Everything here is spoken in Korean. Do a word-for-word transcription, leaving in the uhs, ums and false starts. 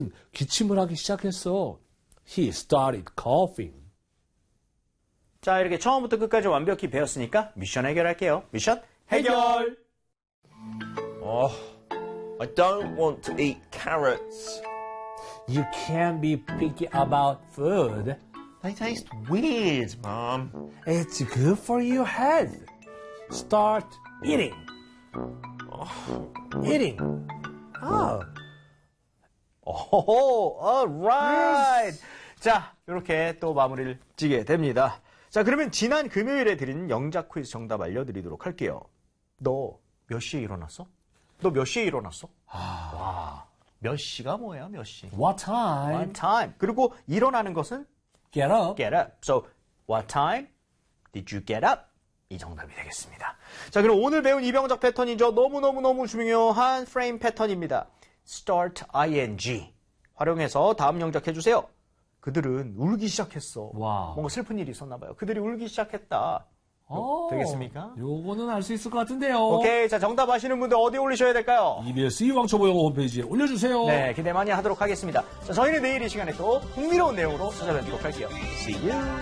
기침을 하기 시작했어. He started coughing. 자, 이렇게 처음부터 끝까지 완벽히 배웠으니까 미션 해결할게요. 미션 해결! Oh, I don't want to eat carrots. You can't be picky about food. They taste weird, Mum. It's good for your health. Start eating. Eating. Oh. 오, alright. 자, 이렇게 또 마무리를 지게 됩니다. 자, 그러면 지난 금요일에 드린 영작 퀴즈 정답 알려드리도록 할게요. 너 몇 시에 일어났어? 너 몇 시에 일어났어? 아, 와, 몇 시가 뭐야, 몇 시? What time? What time? 그리고 일어나는 것은 Get up. get up. So, what time did you get up? 이 정답이 되겠습니다. 자, 그럼 오늘 배운 이병작 패턴이죠. 너무너무너무 중요한 프레임 패턴입니다. start ing 활용해서 다음 영작 해주세요. 그들은 울기 시작했어. 와우. 뭔가 슬픈 일이 있었나 봐요. 그들이 울기 시작했다. 요, 되겠습니까? 요거는 알 수 있을 것 같은데요. 오케이. 자, 정답 아시는 분들 어디 올리셔야 될까요? 이비에스 이왕초보 영어 홈페이지에 올려주세요. 네, 기대 많이 하도록 하겠습니다. 자, 저희는 내일 이 시간에 또 흥미로운 내용으로 찾아뵙도록 할게요. See you!